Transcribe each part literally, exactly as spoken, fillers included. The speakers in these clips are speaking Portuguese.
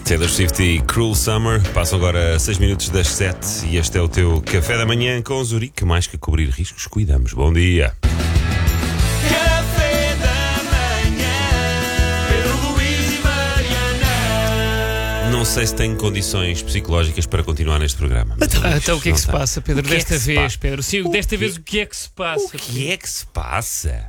Taylor Swift e Cruel Summer. Passam agora seis minutos das sete e este é o teu Café da Manhã com Zurique. Mais que cobrir riscos, cuidamos. Bom dia. Café da Manhã, Pedro Luís e Mariana. Não sei se tenho condições psicológicas para continuar neste programa. Então, então o que é que se Não passa, Pedro? O que é Desta que se vez, passa? Pedro. Sim, O desta quê? vez o que é que se passa? O que é que se passa?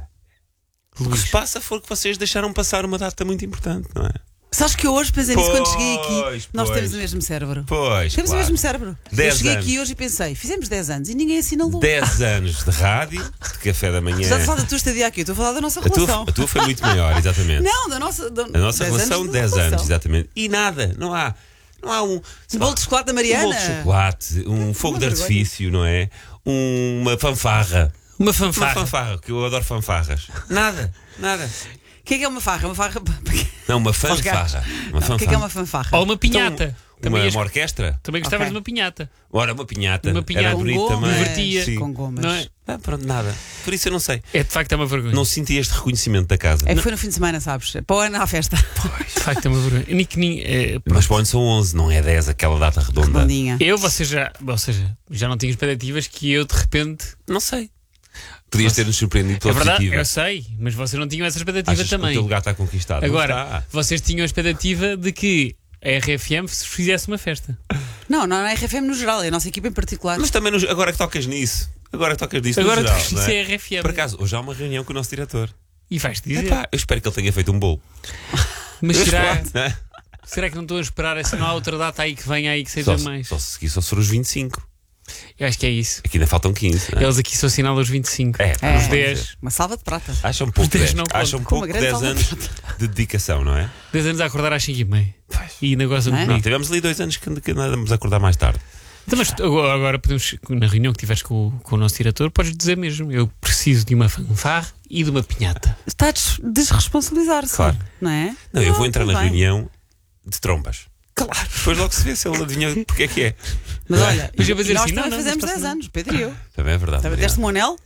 O que se passa foi que vocês deixaram passar uma data muito importante, não é? Sabes que eu hoje pensei nisso quando cheguei Pois, aqui. Nós pois. temos o mesmo cérebro. Pois, Temos claro. o mesmo cérebro. Dez eu cheguei anos. aqui hoje e pensei, fizemos dez anos e ninguém assinalou. dez anos de rádio, de Café da Manhã. Estás a falar da tua estadia aqui, eu estou a falar da nossa A tua, relação. a tua foi muito maior, exatamente. Não, da nossa. Da, A nossa dez relação, anos de dez anos, relação. exatamente. E nada, não há. Não há um. Um bolo de chocolate da Mariana. Um bolo de chocolate, um fogo de vergonha. artifício, não é? Uma fanfarra. Uma Uma fanfarra. fanfarra, que eu adoro fanfarras. Nada, nada. O que é que é uma farra? Uma farra. Não, uma Para os gatos. fanfarra. Uma Não, o fanfarra. que é que é uma fanfarra? Ou uma pinhata. Então, também, uma, ias- uma orquestra? também gostavas Ok. de uma pinhata. Ora, uma pinhata. Uma pinhata. Era Com bonito gomas, também. Divertia. Sim. Com gomas. Não é? Ah, pronto, nada. Por isso eu não sei. É de facto é uma vergonha. Não senti este reconhecimento da casa. É que foi no fim de semana, sabes? Para o ano à festa. De facto é uma vergonha. Nem que nem- é, Mas para onde são onze, não é dez, aquela data redonda. Redondinha. eu, você já, ou seja, já não tinha expectativas que eu de repente. Não sei. Podias ter-nos surpreendido É pela verdade, positiva. eu sei, mas vocês não tinham essa expectativa Achas que o também. teu lugar está conquistado? Não Agora, está. vocês tinham a expectativa de que a R F M vos fizesse uma festa. Não, não é a R F M no geral, é a nossa equipa em particular. Mas também nos- agora que tocas nisso. Agora que tocas nisso Agora no geral, tu não isso é? é R F M. Por acaso, hoje há uma reunião com o nosso diretor. E vais-te dizer. Epá, eu espero que ele tenha feito um bolo. Mas Eu será, espero, não é? será que não estou a esperar assim, não há outra data aí que venha aí que seja Só, mais? só se seguir, só se for os vinte e cinco. Eu acho que é isso. Aqui ainda faltam quinze. Não é? Eles aqui só assinalam os vinte e cinco. É, É. Os dez. Uma salva de prata. Acham pouco dez dez, não contam. acham Com uma pouco grande dez salva anos de de dedicação, não é? dez anos a acordar às cinco e meia. E ainda gozam Não é? Não, comigo. tivemos ali dois anos que, que andamos a acordar mais tarde. Então, mas agora, agora podemos, na reunião que tiveres com, o- com o nosso diretor, podes dizer mesmo: eu preciso de uma fanfarra e de uma pinhata. Está a des- desresponsabilizar-se. Claro. Não é? Não, eu vou entrar tudo na bem. reunião de trombas. Claro. Depois logo se vê se ele adivinha porque é que é. Mas olha, Mas eu vou dizer nós assim, não, também não, fazemos não se passa dez nada. anos, Pedro e eu. Também é verdade. Também Mariana. deste-me um anel?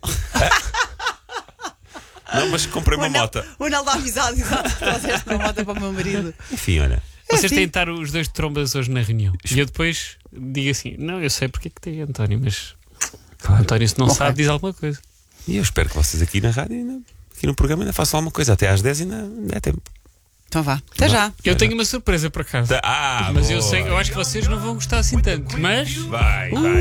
Não, mas comprei O uma anel- mota. O anel da amizade, exato. Trouxeste uma moto para o meu marido. Enfim, olha. Vocês assim. têm de estar os dois de trombas hoje na reunião. E eu depois digo assim: não, eu sei porque é que tem António, mas António, se não Ok. sabe, diz alguma coisa. E eu espero que vocês aqui na rádio, ainda, aqui no programa, ainda façam alguma coisa. Até às dez ainda, ainda é tempo. Então vá. Até já. Eu tenho uma surpresa por acaso. Ah, Mas eu boa. sei, eu acho que vocês não vão gostar assim tanto. Mas. Vai, vai.